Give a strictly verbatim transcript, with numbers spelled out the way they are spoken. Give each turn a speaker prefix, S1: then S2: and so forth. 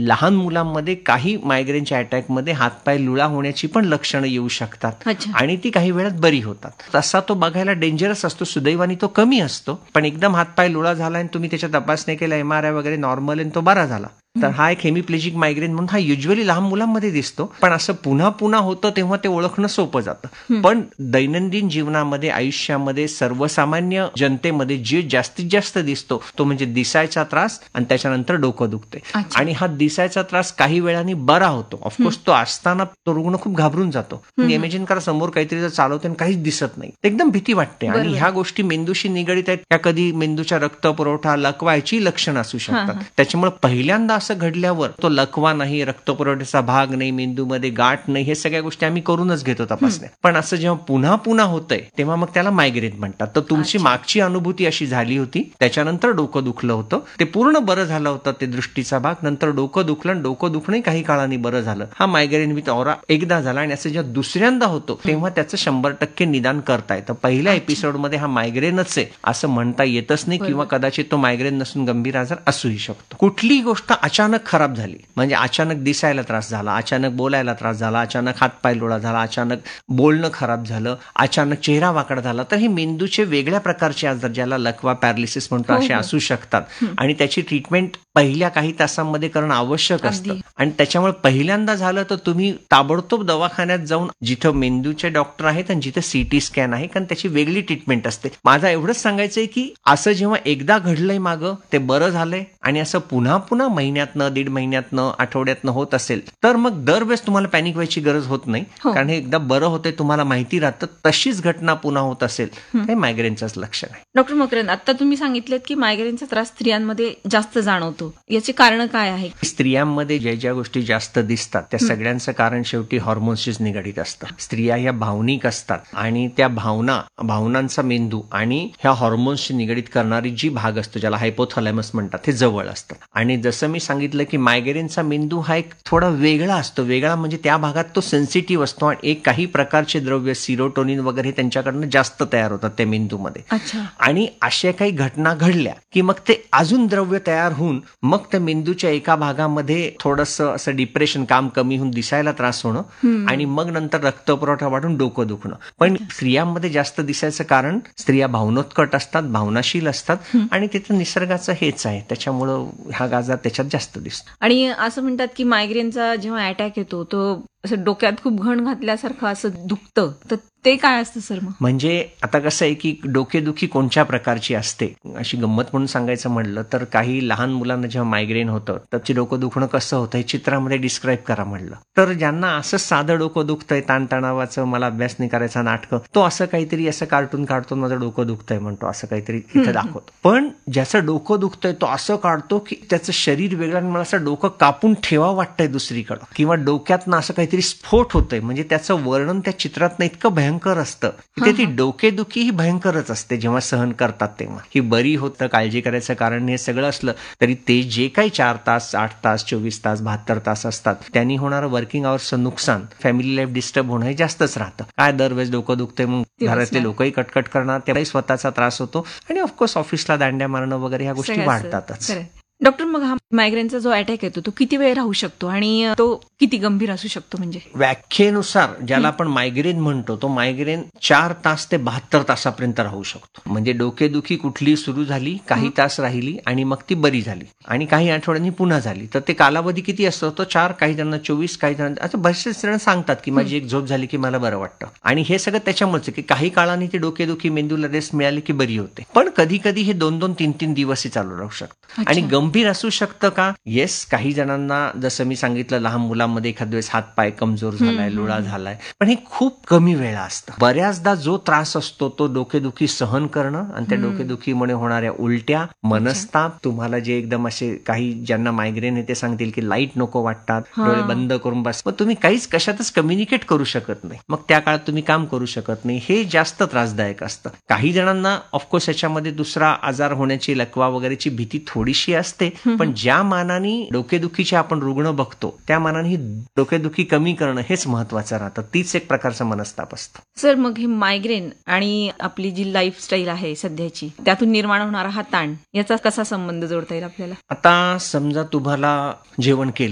S1: लहान मुलांमध्ये काही मायग्रेनच्या अटॅकमध्ये हातपाय लुळा होण्याची पण लक्षणं येऊ शकतात आणि ती काही वेळात बरी होतात. तसा तो बघायला डेंजरस असतो, सुदैवाने तो कमी असतो. पण एकदम हातपाय लुळा झाला आणि तुम्ही त्याच्या तपासण्या केल्या, एम आर आय वगैरे नॉर्मल आणि तो बरा झाला, तर हा एक हेमिप्लेजिक मायग्रेन म्हणून हा युजली लहान मुलांमध्ये दिसतो. पण असं पुन्हा पुन्हा होतं तेव्हा ते ओळखणं सोपं जातं. पण दैनंदिन जीवनामध्ये, आयुष्यामध्ये, सर्वसामान्य जनतेमध्ये जे जास्तीत जास्त दिसतो तो म्हणजे दिसायचा त्रास आणि त्याच्यानंतर डोकं दुखते. आणि हा दिसायचा त्रास काही वेळाने बरा होतो. ऑफकोर्स तो असताना तो रुग्ण खूप घाबरून जातो. इमॅजिन करा समोर काहीतरी जर चालवते आणि काहीच दिसत नाही, एकदम भीती वाटते. आणि ह्या गोष्टी मेंदूशी निगडीत आहेत. त्या कधी मेंदूच्या रक्तपुरवठा, लकवा याची लक्षणं असू शकतात. त्याच्यामुळे पहिल्यांदा असं घडल्यावर तो लकवा नाही, रक्तपुरवठ्याचा भाग नाही, मेंदूमध्ये गाठ नाही, हे सगळ्या गोष्टी आम्ही करूनच घेतो तपासण्या. पण असं जेव्हा पुन्हा पुन्हा होतंय तेव्हा मग त्याला मायग्रेन म्हणतात. तर तुमची मागची अनुभूती अशी झाली होती, त्याच्यानंतर डोकं दुखलं होतं, ते पूर्ण बरं झालं होतं ते दृष्टीचा भाग, नंतर डोकं दुखलं आणि डोकं दुखणं काही काळाने बरं झालं. हा मायग्रेन विथ ऑरा एकदा झाला आणि असं जेव्हा दुसऱ्यांदा होतो तेव्हा त्याचं शंभर टक्के निदान करता येतं. पहिल्या एपिसोडमध्ये हा मायग्रेनच आहे असं म्हणता येतच नाही, किंवा कदाचित तो मायग्रेन नसून गंभीर आजार असूही शकतो. कुठलीही गोष्ट अचानक खराब झाली म्हणजे अचानक दिसायला त्रास झाला, अचानक बोलायला त्रास झाला, अचानक हातपाय लोळा झाला, अचानक बोलणं खराब झालं, अचानक चेहरा वाकडा झाला, तर हे मेंदूचे वेगळ्या प्रकारचे आजार, ज्याला लकवा पॅरालिसिस म्हणतो, असे असू शकतात. आणि त्याची ट्रीटमेंट पहिल्या काही तासांमध्ये करणं आवश्यक असतं. आणि त्याच्यामुळे पहिल्यांदा झालं तर तुम्ही ताबडतोब दवाखान्यात जाऊन, जिथं मेंदूचे डॉक्टर आहेत आणि जिथं सीटी स्कॅन आहे, कारण त्याची वेगळी ट्रीटमेंट असते. माझं एवढंच सांगायचंय की असं जेव्हा एकदा घडलंय मागं, ते बरं झालंय आणि असं पुन्हा पुन्हा महिन्यातनं, दीड महिन्यातनं, आठवड्यातनं होत असेल तर मग दरवेळेस तुम्हाला पॅनिक व्हायची गरज होत नाही. कारण हे एकदा बरं होतंय, तुम्हाला माहिती राहतं. तशीच घटना पुन्हा होत असेल हे मायग्रेनचंच लक्षण आहे.
S2: डॉक्टर मकरंद, आता तुम्ही सांगितलं की मायग्रेनचा त्रास स्त्रियांमध्ये जास्त जाणवतो, याचे कारण काय आहे?
S1: स्त्रियांमध्ये ज्या ज्या गोष्टी जास्त दिसतात त्या सगळ्यांचं कारण शेवटी हॉर्मोन्सशीच निगडीत असतं. स्त्रिया ह्या भावनिक असतात आणि त्या भावना, भावनांचा मेंदू आणि ह्या हॉर्मोन्सशी निगडीत करणारी जी भाग असतो, ज्याला हायपोथॅलॅमस म्हणतात, हे जवळ असतं. आणि जसं मी सांगितलं की मायग्रेनचा मेंदू हा एक थोडा वेगळा असतो. वेगळा म्हणजे त्या भागात तो सेन्सिटिव्ह असतो आणि एक काही प्रकारचे द्रव्य, सिरोटोनिन वगैरे त्यांच्याकडनं जास्त तयार होतात त्या मेंदूमध्ये. आणि अशा काही घटना घडल्या की मग ते अजून द्रव्य तयार होऊन मग त्या मेंदूच्या एका भागामध्ये थोडंसं असं डिप्रेशन, काम कमी होऊन दिसायला त्रास होणं आणि मग नंतर रक्तपुरवठा वाढून डोकं दुखणं. पण स्त्रियांमध्ये जास्त दिसायचं कारण स्त्रिया भावनोत्कट असतात, भावनाशील असतात आणि तिथं निसर्गाचं हेच आहे, त्याच्यामुळं हा आजार त्याच्यात जास्त दिसतो.
S2: आणि असं म्हणतात की मायग्रेनचा जेव्हा अटॅक येतो तो असं डोक्यात खूप घण घातल्यासारखं असं दुखतं, तर ते काय असतं सर? मग
S1: म्हणजे आता कसं आहे की डोकेदुखी कोणत्या प्रकारची असते, अशी गंमत म्हणून सांगायचं म्हटलं तर काही लहान मुलांना जेव्हा मायग्रेन होतं त्याची डोकं दुखणं कसं होतं हे चित्रामध्ये डिस्क्राईब करा म्हटलं तर ज्यांना असं साधं डोकं दुखतंय, ताणतणावाचं, मला अभ्यास नाही करायचा नाटकं, तो असं काहीतरी असं कार्टून काढतो, माझं डोकं दुखतंय म्हणतो, असं काहीतरी इथं दाखवतो. पण ज्याचं डोकं दुखतंय तो असं काढतो की त्याचं शरीर वेगळं आणि मला असं डोकं कापून ठेवा वाटतंय दुसरीकडं, किंवा डोक्यातनं असं काहीतरी स्फोट होतोय. म्हणजे त्याचं वर्णन त्या चित्रातनं इतकं भयंकर असतं की ती डोकेदुखी ही भयंकरच असते जेव्हा सहन करतात तेव्हा. ही बरी होतं, काळजी करायचं कारण हे सगळं असलं तरी ते जे काही चार तास, आठ तास, चोवीस तास, बहात्तर तास असतात त्यांनी होणारं वर्किंग अवर्सचं नुकसान, फॅमिली लाईफ डिस्टर्ब होणं हे जास्तच राहतं. काय दरवेळेस डोकं दुखतंय मग घरातले लोकही कटकट करणार, त्यालाही स्वतःचा त्रास होतो आणि ऑफकोर्स ऑफिसला दांड्या मारणं वगैरे ह्या गोष्टी वाढतातच.
S2: डॉक्टर, मग हा मायग्रेनचा जो अटॅक येतो तो किती वेळ राहू शकतो आणि तो किती गंभीर असू शकतो? म्हणजे
S1: व्याख्येनुसार ज्याला आपण मायग्रेन म्हणतो तो मायग्रेन चार तास ते बहात्तर तासापर्यंत राहू शकतो. म्हणजे डोकेदुखी कुठली सुरू झाली, काही तास राहिली आणि मग ती बरी झाली आणि काही आठवड्यांनी पुन्हा झाली, तर ते कालावधी किती असतो? तो चार, काही जणांना चोवीस, काही जणांना आता बरेचसे जण सांगतात की माझी एक झोप झाली की मला बरं वाटतं. आणि हे सगळं त्याच्यामुळेच की काही काळाने ती डोकेदुखी मेंदूला रेस्ट मिळाली की बरी होते. पण कधी कधी हे दोन दोन तीन तीन दिवसही चालू राहू शकतं. आणि गंभीर असू शकतं का? येस, काही जणांना जसं मी सांगितलं लहान मुलांमध्ये एखाद वेळेस हात पाय कमजोर झालाय, लुळा झालाय, पण हे खूप कमी वेळा असतं. बऱ्याचदा जो त्रास असतो तो डोकेदुखी सहन करणं आणि त्या डोकेदुखीमुळे होणाऱ्या उलट्या, मनस्ताप, तुम्हाला जे एकदम असे काही ज्यांना मायग्रेन आहे ते सांगतील की लाईट नको वाटतात, डोळे बंद करून बस, मग तुम्ही काहीच कशातच कम्युनिकेट करू शकत नाही, मग त्या काळात तुम्ही काम करू शकत नाही, हे जास्त त्रासदायक असतं. काही जणांना ऑफकोर्स याच्यामध्ये दुसरा आजार होण्याची, लकवा वगैरेची भीती थोडीशी असते, पण ज्या मानाने डोकेदुखीचे आपण रुग्ण बघतो त्या मानाने ही डोकेदुखी कमी करणं हेच महत्वाचं राहतं. तीच एक प्रकारचा मनस्ताप असतं.
S2: सर, मग हे मायग्रेन आणि आपली जी लाईफस्टाईल आहे सध्याची, त्यातून निर्माण होणारा हा ताण, याचा कसा संबंध जोडता येईल आपल्याला?
S1: आता समजा तुम्हाला जेवण केलं